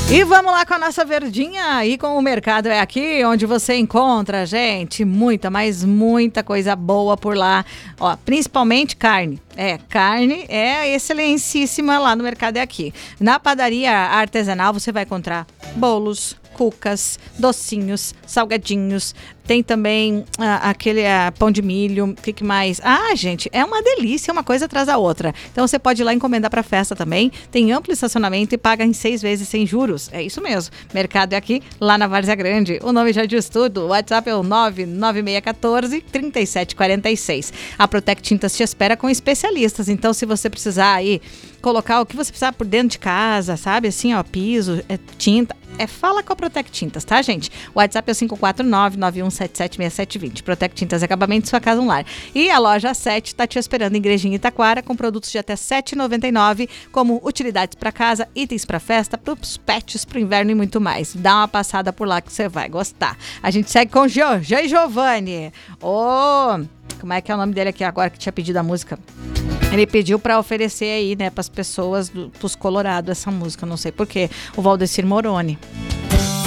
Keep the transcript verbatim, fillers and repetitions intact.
E vamos lá com a nossa verdinha e com o Mercado É Aqui, onde você encontra, gente, muita, mas muita coisa boa por lá. Ó, principalmente carne. É, carne é excelentíssima lá no Mercado É Aqui. Na padaria artesanal você vai encontrar bolos, cucas, docinhos, salgadinhos. Tem também ah, aquele ah, pão de milho, o que, que mais? Ah, gente, é uma delícia, uma coisa atrás da outra. Então você pode ir lá encomendar para festa também. Tem amplo estacionamento e paga em seis vezes sem juros. É isso mesmo. Mercado É Aqui, lá na Várzea Grande. O nome já diz tudo. O WhatsApp é o nove nove seis um quatro, três sete quatro seis. A Protec Tintas te espera com especialistas. Então, se você precisar aí colocar o que você precisar por dentro de casa, sabe? Assim, ó, piso, é, tinta. É, fala com a Protec Tintas, tá, gente? O WhatsApp é o cinco quatro nove, nove um sete sete, seis sete dois zero. Protec Tintas, acabamento de sua casa, um lar. E a loja sete tá te esperando em Igrejinha Itaquara com produtos de até sete reais e noventa e nove centavos, como utilidades para casa, itens para festa, pros pets, pro inverno e muito mais. Dá uma passada por lá que você vai gostar. A gente segue com o Gio, Gio e Giovanni. Ô, como é que é o nome dele aqui agora que tinha pedido a música? Ele pediu para oferecer aí, né, para as pessoas do, dos Colorados essa música, não sei porquê. O Valdecir Moroni.